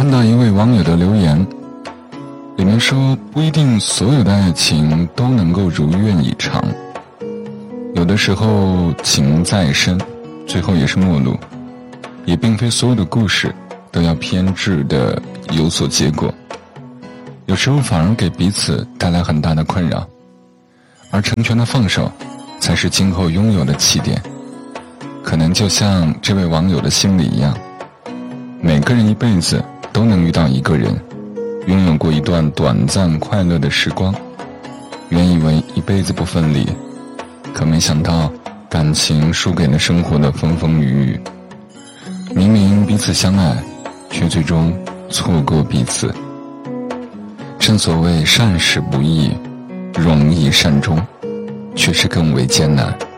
看到一位网友的留言，里面说不一定所有的爱情都能够如愿以偿，有的时候情再深，最后也是陌路，也并非所有的故事都要偏执的有所结果，有时候反而给彼此带来很大的困扰，而成全的放手才是今后拥有的起点。可能就像这位网友的心里一样，每个人一辈子都能遇到一个人，拥有过一段短暂快乐的时光，原以为一辈子不分离，可没想到感情输给了生活的风风雨雨，明明彼此相爱，却最终错过彼此。正所谓善始不易，容易善终，却是更为艰难。